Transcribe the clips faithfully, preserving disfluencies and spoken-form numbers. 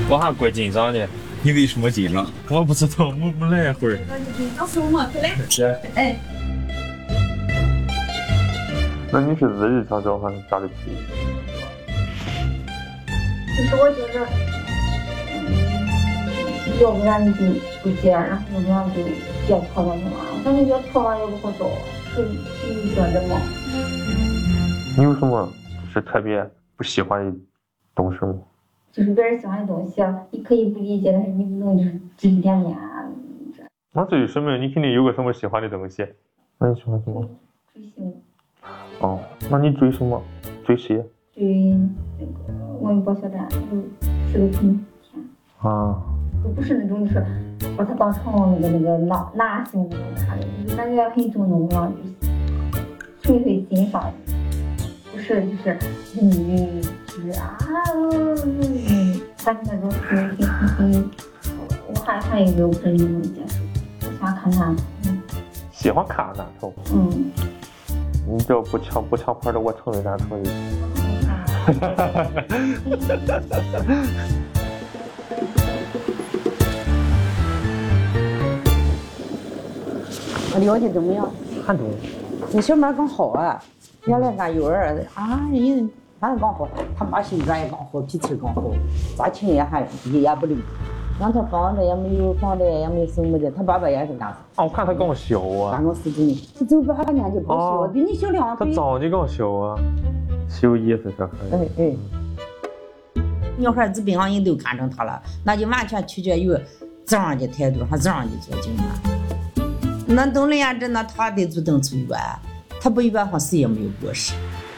我还怪紧张的。 你为什么紧张？ 我不知道，没没来一会儿。 告诉我，快来。 是。 哎。 那你是日常交还是家里皮？ 其实我觉着，嗯，要不然你就不接，然后要不然就别吵了嘛。感觉越吵完越不好找，是是你说的吗？ 你有什么就是特别不喜欢的东西吗？ 就是别人喜欢的东西，你可以不理解，但是你不能就是指指点点。 那至于什么，你肯定有个什么喜欢的东西。那你喜欢什么？ 追星。 哦，那你追什么？追谁？ 追那个王一博小站，就十六平天。 啊。 就不是那种就是把他当成那个那个男男性那种看的，就是感觉很正能量，就是纯粹欣赏。不是就是嗯就是啊嗯，反正那种挺挺挺，我还还有一个不是那种接受，我喜欢看男嗯。 喜欢看男头。 嗯。 你这不抢不抢牌的，我成为男头就。哈哈哈哈哈！ 我了解怎么样？ 很多。 你小妹刚好啊，原来俺幼儿啊，人反正刚好，他妈性格也刚好，脾气刚好，家庭也还一言不留。让他房子也没有，房贷也没什么的，他爸爸也是干啥？ 啊，我看他更小啊。 干个司机，他走八年就不小了，比你小两岁。 他早你更小啊，小意思这还。 哎哎。女孩子本上人都看中他了，那就完全取决于怎样的态度，还怎样的做经验。那懂了呀，这那他得主动出远，他不远方谁也没有过失。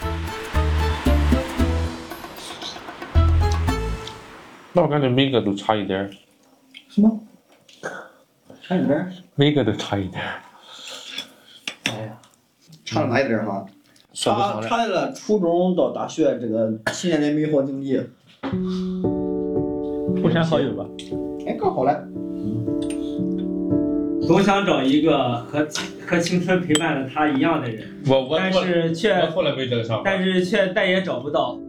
那我感觉每个都差一点。 什么？差一点？ 每个都差一点。 哎呀，差了哪一点哈？ 差差了初中到大学这个七年的美好经历。 互删好友吧。 哎，刚好嘞。 总想找一个和和青春陪伴了他一样的人， 我我但是却我后来没这个想法， 但是却再也找不到。